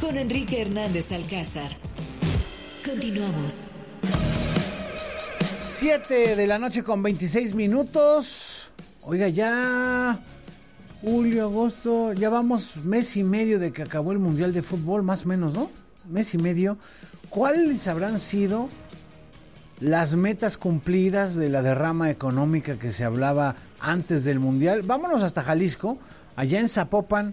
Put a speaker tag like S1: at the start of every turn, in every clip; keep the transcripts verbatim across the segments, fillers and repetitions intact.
S1: con Enrique Hernández Alcázar. Continuamos.
S2: Siete de la noche con veintiséis minutos. Oiga, ya julio, agosto, ya vamos mes y medio de que acabó el Mundial de Fútbol, más o menos, ¿no? Mes y medio. ¿Cuáles habrán sido las metas cumplidas de la derrama económica que se hablaba antes del Mundial? Vámonos hasta Jalisco, allá en Zapopan.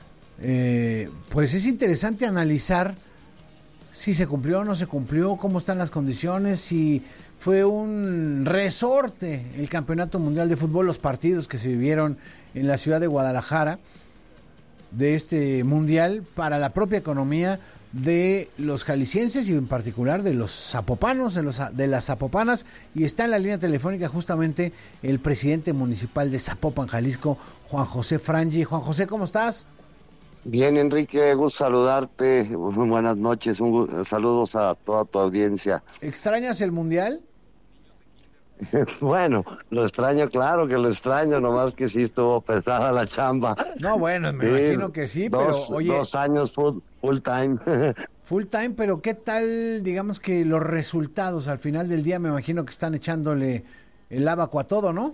S2: Eh, pues es interesante analizar si se cumplió o no se cumplió, cómo están las condiciones, si fue un resorte el Campeonato Mundial de Fútbol, los partidos que se vivieron en la ciudad de Guadalajara de este Mundial para la propia economía de los jaliscienses y en particular de los zapopanos, de, los, de las zapopanas. Y está en la línea telefónica justamente el presidente municipal de Zapopan, Jalisco, Juan José Frangi. Juan José, ¿cómo estás?
S3: Bien, Enrique, gusto saludarte, muy buenas noches, un, saludos a toda tu audiencia.
S2: ¿Extrañas el Mundial?
S3: Bueno, lo extraño, claro que lo extraño, nomás que sí estuvo pesada la chamba.
S2: No, bueno, me sí, imagino que sí,
S3: dos,
S2: pero oye...
S3: Dos años full, full time.
S2: Full time, pero ¿qué tal, digamos que los resultados al final del día? Me imagino que están echándole el abaco a todo, ¿no?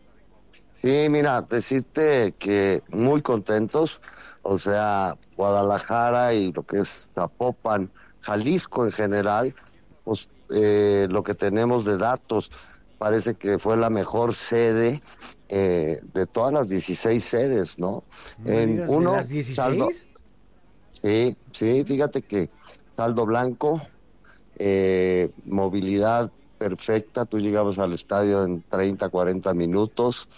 S3: Sí, mira, decirte que muy contentos. O sea, Guadalajara y lo que es Zapopan, Jalisco en general, pues eh, lo que tenemos de datos parece que fue la mejor sede eh, de todas las dieciséis sedes, ¿no?
S2: ¿No en uno, ¿de las dieciséis?
S3: Saldo, sí, sí, fíjate que saldo blanco, eh, movilidad perfecta, tú llegabas al estadio en treinta, cuarenta minutos,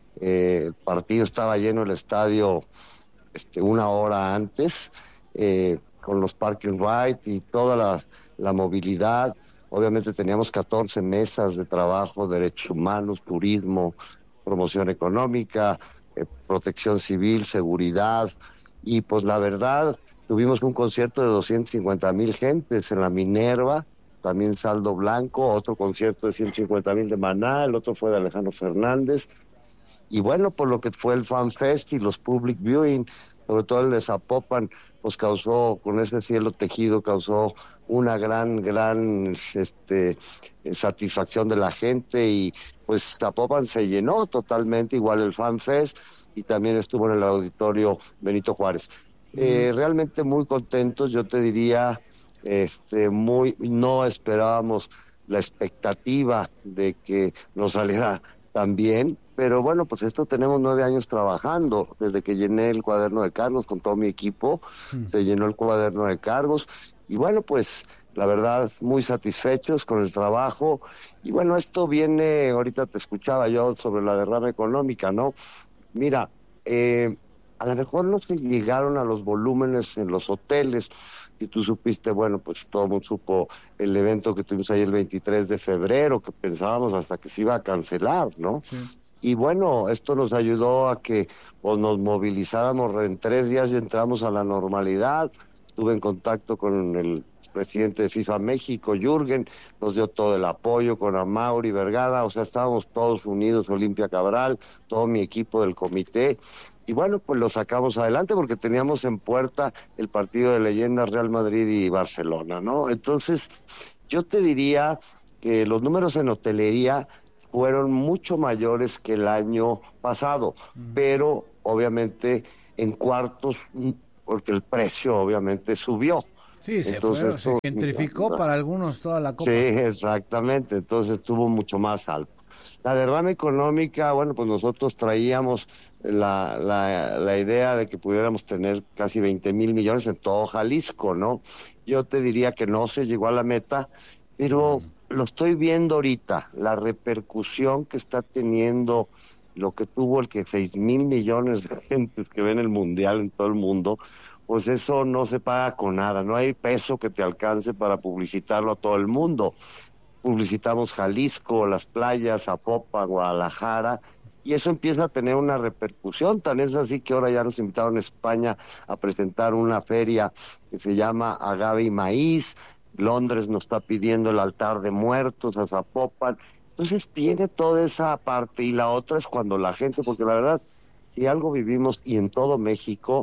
S3: eh, el partido estaba lleno, el estadio Este, una hora antes, eh, con los parking rights y toda la, la movilidad. Obviamente teníamos catorce mesas de trabajo, derechos humanos, turismo, promoción económica, eh, protección civil, seguridad, y pues la verdad, tuvimos un concierto de doscientas cincuenta mil gentes en la Minerva, también saldo blanco, otro concierto de ciento cincuenta mil de Maná, el otro fue de Alejandro Fernández. Y bueno, por lo que fue el Fan Fest y los public viewing, sobre todo el de Zapopan, pues causó, con ese cielo tejido, causó una gran, gran este, satisfacción de la gente, y pues Zapopan se llenó totalmente, igual el Fan Fest, y también estuvo en el auditorio Benito Juárez. Mm. Eh, realmente muy contentos, yo te diría, este, muy, no esperábamos la expectativa de que nos saliera tan bien, pero bueno, pues esto tenemos nueve años trabajando, desde que llené el cuaderno de cargos con todo mi equipo, mm. se llenó el cuaderno de cargos, y bueno, pues la verdad, muy satisfechos con el trabajo, y bueno, esto viene, ahorita te escuchaba yo sobre la derrama económica, ¿no? Mira, eh, a lo mejor no se llegaron a los volúmenes en los hoteles, y tú supiste, bueno, pues todo el mundo supo el evento que tuvimos ahí el veintitrés de febrero, que pensábamos hasta que se iba a cancelar, ¿no? Sí. Y bueno, esto nos ayudó a que pues, nos movilizáramos en tres días y entramos a la normalidad. Estuve en contacto con el presidente de FIFA México, Jürgen, nos dio todo el apoyo, con Amaury Vergara, o sea, estábamos todos unidos, Olimpia Cabral, todo mi equipo del comité, y bueno, pues lo sacamos adelante porque teníamos en puerta el partido de leyendas Real Madrid y Barcelona, ¿no? Entonces, yo te diría que los números en hotelería fueron mucho mayores que el año pasado, mm. pero obviamente en cuartos, porque el precio obviamente subió.
S2: Sí, se, entonces, fue, esto, se gentrificó no, para algunos toda la copa.
S3: Sí, exactamente, entonces estuvo mucho más alto. La derrama económica, bueno, pues nosotros traíamos la, la, la idea de que pudiéramos tener casi veinte mil millones en todo Jalisco, ¿no? Yo te diría que no se llegó a la meta, pero mm. lo estoy viendo ahorita, la repercusión que está teniendo lo que tuvo el que seis mil millones de gentes que ven el Mundial en todo el mundo, pues eso no se paga con nada, no hay peso que te alcance para publicitarlo a todo el mundo. Publicitamos Jalisco, las playas, Zapopan, Guadalajara, y eso empieza a tener una repercusión, tan es así que ahora ya nos invitaron a España a presentar una feria que se llama Agave y Maíz, Londres nos está pidiendo el altar de muertos a Zapopan, entonces viene toda esa parte, y la otra es cuando la gente, porque la verdad, si algo vivimos, y en todo México,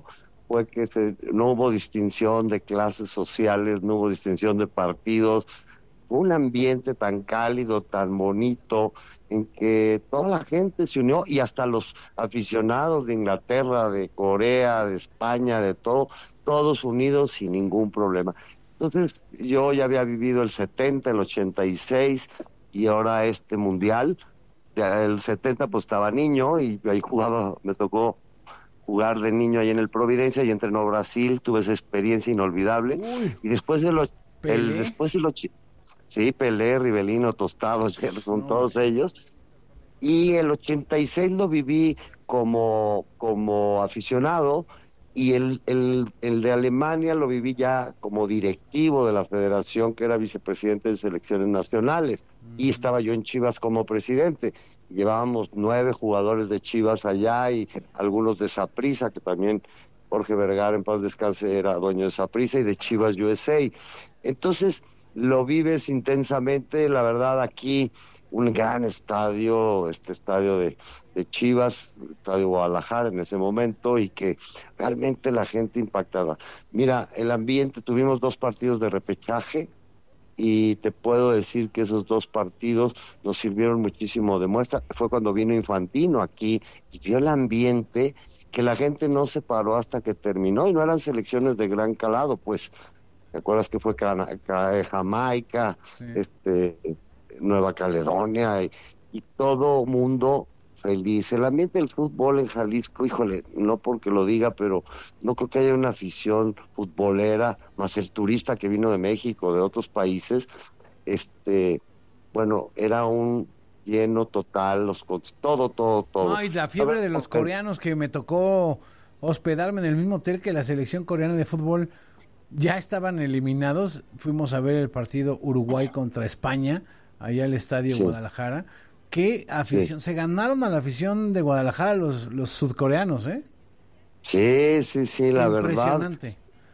S3: fue que se, no hubo distinción de clases sociales, no hubo distinción de partidos, fue un ambiente tan cálido, tan bonito, en que toda la gente se unió y hasta los aficionados de Inglaterra, de Corea, de España, de todo, todos unidos sin ningún problema. Entonces yo ya había vivido el setenta, el ochenta y seis y ahora este mundial. El setenta pues estaba niño y ahí jugaba, me tocó jugar de niño ahí en el Providencia y entrenó Brasil, tuve esa experiencia inolvidable. Uy, y después de los el, después de los sí, Pelé, Rivelino, Tostado, son no. todos ellos. Y el ochenta y seis lo viví como, como aficionado y el, el, el de Alemania lo viví ya como directivo de la federación, que era vicepresidente de selecciones nacionales. Uh-huh. Y estaba yo en Chivas como presidente. Llevábamos nueve jugadores de Chivas allá y algunos de Saprissa, que también Jorge Vergara, en paz descanse, era dueño de Saprissa, y de Chivas U S A. Entonces lo vives intensamente, la verdad. Aquí un gran estadio, este estadio de, de Chivas, estadio Guadalajara en ese momento, y que realmente la gente impactada. Mira, el ambiente, tuvimos dos partidos de repechaje y te puedo decir que esos dos partidos nos sirvieron muchísimo de muestra. Fue cuando vino Infantino aquí y vio el ambiente, que la gente no se paró hasta que terminó, y no eran selecciones de gran calado, pues. ¿Te acuerdas que fue Cana- Jamaica, sí. este, Nueva Caledonia, y, y todo mundo feliz? El ambiente del fútbol en Jalisco, híjole, no porque lo diga, pero no creo que haya una afición futbolera, más el turista que vino de México, de otros países. Este, bueno, era un lleno total, los todo, todo, todo.
S2: Ay, la fiebre ver, de los okay. coreanos, que me tocó hospedarme en el mismo hotel que la selección coreana de fútbol. Ya estaban eliminados, fuimos a ver el partido Uruguay contra España, allá al Estadio sí. Guadalajara. ¿Qué afición? Sí. Se ganaron a la afición de Guadalajara los, los sudcoreanos, ¿eh?
S3: Sí, sí, sí, la verdad.
S2: Impresionante.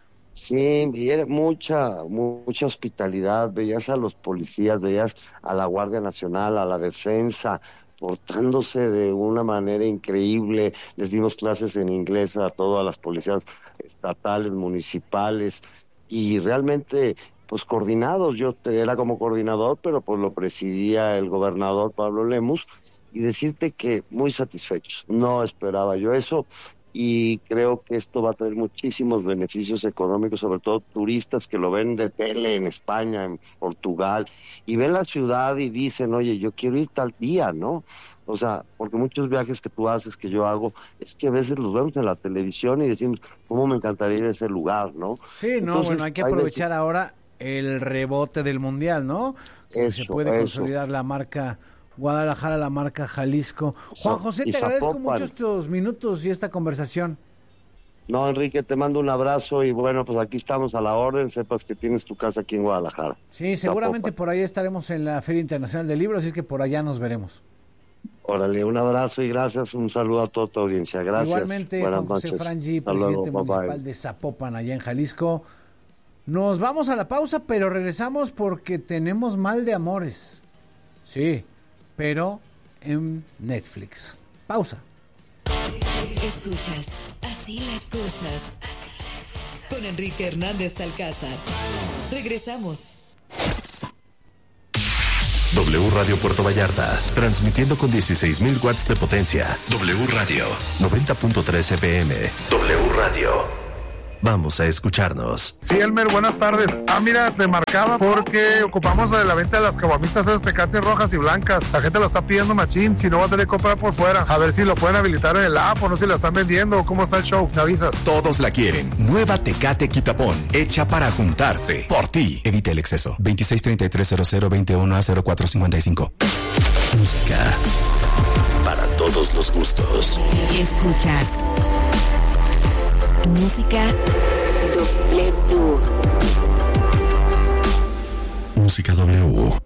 S3: Sí, y era mucha, mucha hospitalidad, veías a los policías, veías a la Guardia Nacional, a la defensa, portándose de una manera increíble. Les dimos clases en inglés a todas las policías estatales, municipales, y realmente pues coordinados. Yo era como coordinador, pero pues lo presidía el gobernador Pablo Lemus, y decirte que muy satisfechos. No esperaba yo eso, y creo que esto va a traer muchísimos beneficios económicos, sobre todo turistas que lo ven de tele en España, en Portugal, y ven la ciudad y dicen, oye, yo quiero ir tal día, ¿no? O sea, porque muchos viajes que tú haces, que yo hago, es que a veces los vemos en la televisión y decimos, ¿cómo me encantaría ir a ese lugar, no?
S2: Sí, no, Entonces, bueno, hay que aprovechar hay veces... ahora el rebote del Mundial, ¿no? Eso, se puede eso. consolidar la marca Guadalajara, la marca Jalisco. Juan José, te agradezco mucho estos minutos y esta conversación.
S3: No, Enrique, te mando un abrazo, y bueno, pues aquí estamos a la orden. Sepas que tienes tu casa aquí en Guadalajara.
S2: Sí, seguramente Zapopan. Por ahí estaremos en la Feria Internacional del Libro, así es que por allá nos veremos.
S3: Órale, un abrazo y gracias, un saludo a toda tu audiencia. Gracias.
S2: Igualmente,
S3: Buenas
S2: Juan José
S3: noches.
S2: Frangi,
S3: Hasta
S2: presidente
S3: luego,
S2: municipal de Zapopan, allá en Jalisco. Nos vamos a la pausa, pero regresamos porque tenemos Mal de Amores. Sí, pero en Netflix. Pausa.
S1: Escuchas Así las cosas con Enrique Hernández Alcázar. Regresamos.
S4: W Radio Puerto Vallarta, transmitiendo con dieciséis mil watts de potencia. W Radio, noventa punto tres F M. W Radio. Vamos a escucharnos.
S5: Sí, Elmer, buenas tardes. Ah, mira, te marcaba porque ocupamos de la venta de las caguamitas esas Tecate rojas y blancas. La gente lo está pidiendo machín, si no va a tener que comprar por fuera. A ver si lo pueden habilitar en el app, o no si la están vendiendo, o cómo está el show. ¿Me avisas?
S4: Todos la quieren. Nueva Tecate Quitapón, hecha para juntarse. Por ti. Evita el exceso. veintiséis treinta y tres cero cero veintiuno a cero cuatro cincuenta y cinco. Música para todos los gustos.
S1: Escuchas Música W.
S4: Música W.